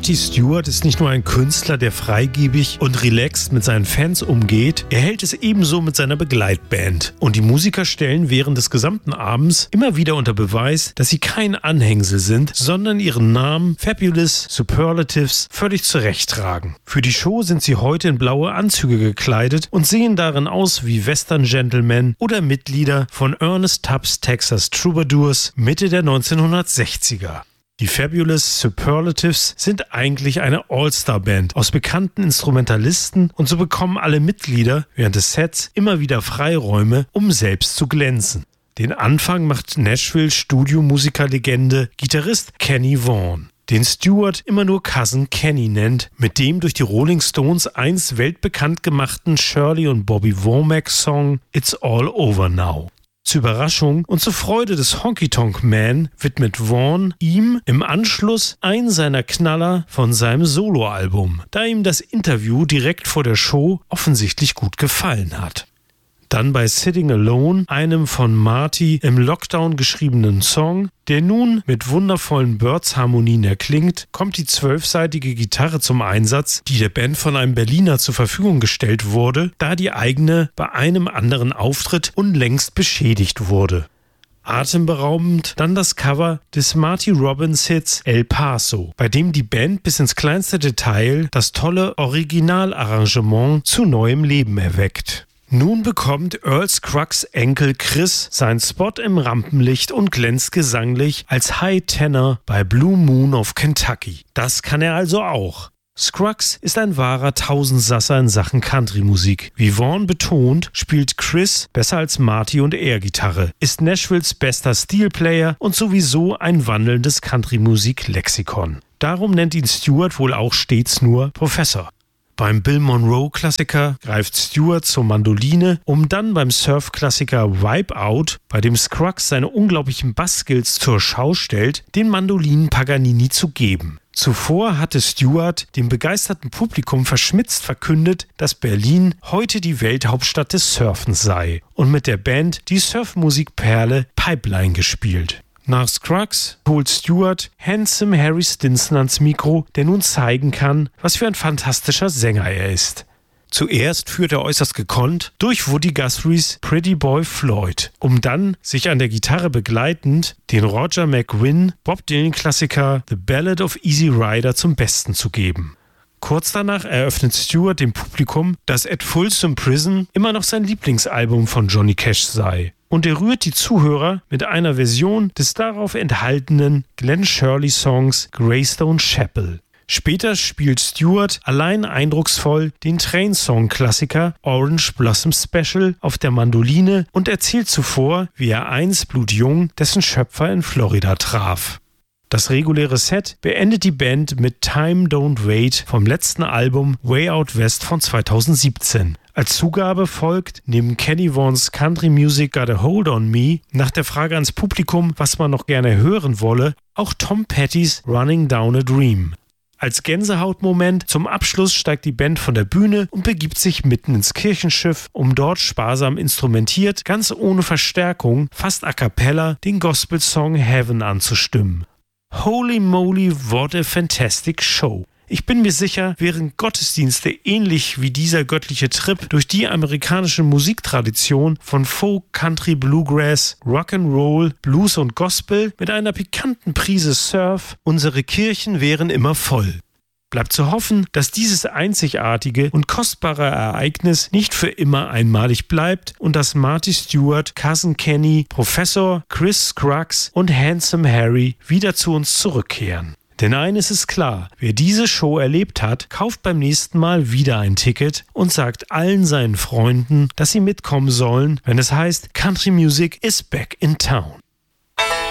Marty Stuart ist nicht nur ein Künstler, der freigebig und relaxed mit seinen Fans umgeht, er hält es ebenso mit seiner Begleitband. Und die Musiker stellen während des gesamten Abends immer wieder unter Beweis, dass sie kein Anhängsel sind, sondern ihren Namen Fabulous Superlatives völlig zurechttragen. Für die Show sind sie heute in blaue Anzüge gekleidet und sehen darin aus wie Western Gentlemen oder Mitglieder von Ernest Tubbs Texas Troubadours Mitte der 1960er. Die Fabulous Superlatives sind eigentlich eine All-Star-Band aus bekannten Instrumentalisten und so bekommen alle Mitglieder während des Sets immer wieder Freiräume, um selbst zu glänzen. Den Anfang macht Nashvilles Studiomusikerlegende Gitarrist Kenny Vaughan, den Stuart immer nur Cousin Kenny nennt, mit dem durch die Rolling Stones einst weltbekannt gemachten Shirley und Bobby Womack-Song It's All Over Now. Zur Überraschung und zur Freude des Honky Tonk Man widmet Vaughan ihm im Anschluss einen seiner Knaller von seinem Soloalbum, da ihm das Interview direkt vor der Show offensichtlich gut gefallen hat. Dann bei Sitting Alone, einem von Marty im Lockdown geschriebenen Song, der nun mit wundervollen Birds-Harmonien erklingt, kommt die 12-seitige Gitarre zum Einsatz, die der Band von einem Berliner zur Verfügung gestellt wurde, da die eigene bei einem anderen Auftritt unlängst beschädigt wurde. Atemberaubend dann das Cover des Marty Robbins Hits El Paso, bei dem die Band bis ins kleinste Detail das tolle Originalarrangement zu neuem Leben erweckt. Nun bekommt Earl Scruggs Enkel Chris seinen Spot im Rampenlicht und glänzt gesanglich als High Tenor bei Blue Moon of Kentucky. Das kann er also auch. Scruggs ist ein wahrer Tausendsasser in Sachen Country-Musik. Wie Vaughan betont, spielt Chris besser als Marty und er Gitarre, ist Nashvilles bester Steelplayer und sowieso ein wandelndes Country-Musik-Lexikon. Darum nennt ihn Stuart wohl auch stets nur Professor. Beim Bill Monroe-Klassiker greift Stuart zur Mandoline, um dann beim Surf-Klassiker Wipeout, bei dem Scruggs seine unglaublichen Bassskills zur Schau stellt, den Mandolinen Paganini zu geben. Zuvor hatte Stuart dem begeisterten Publikum verschmitzt verkündet, dass Berlin heute die Welthauptstadt des Surfens sei und mit der Band die Surfmusikperle Pipeline gespielt. Nach Scruggs holt Stuart Handsome Harry Stinson ans Mikro, der nun zeigen kann, was für ein fantastischer Sänger er ist. Zuerst führt er äußerst gekonnt durch Woody Guthrie's Pretty Boy Floyd, um dann sich an der Gitarre begleitend den Roger McGuinn Bob Dylan-Klassiker The Ballad of Easy Rider zum Besten zu geben. Kurz danach eröffnet Stuart dem Publikum, dass At Folsom Prison immer noch sein Lieblingsalbum von Johnny Cash sei. Und er rührt die Zuhörer mit einer Version des darauf enthaltenen Glenn Shirley-Songs Greystone Chapel. Später spielt Stuart allein eindrucksvoll den Train-Song-Klassiker Orange Blossom Special auf der Mandoline und erzählt zuvor, wie er einst blutjung dessen Schöpfer in Florida traf. Das reguläre Set beendet die Band mit Time Don't Wait vom letzten Album Way Out West von 2017. Als Zugabe folgt, neben Kenny Vaughans Country Music Got a Hold on Me, nach der Frage ans Publikum, was man noch gerne hören wolle, auch Tom Pettys Running Down a Dream. Als Gänsehautmoment zum Abschluss steigt die Band von der Bühne und begibt sich mitten ins Kirchenschiff, um dort sparsam instrumentiert, ganz ohne Verstärkung, fast a cappella, den Gospel-Song Heaven anzustimmen. Holy moly, what a fantastic show! Ich bin mir sicher, wären Gottesdienste ähnlich wie dieser göttliche Trip durch die amerikanische Musiktradition von Folk, Country, Bluegrass, Rock'n'Roll, Blues und Gospel mit einer pikanten Prise Surf, unsere Kirchen wären immer voll. Bleibt zu hoffen, dass dieses einzigartige und kostbare Ereignis nicht für immer einmalig bleibt und dass Marty Stuart, Cousin Kenny, Professor, Chris Scruggs und Handsome Harry wieder zu uns zurückkehren. Denn eines ist klar, wer diese Show erlebt hat, kauft beim nächsten Mal wieder ein Ticket und sagt allen seinen Freunden, dass sie mitkommen sollen, wenn es heißt Country Music is back in town.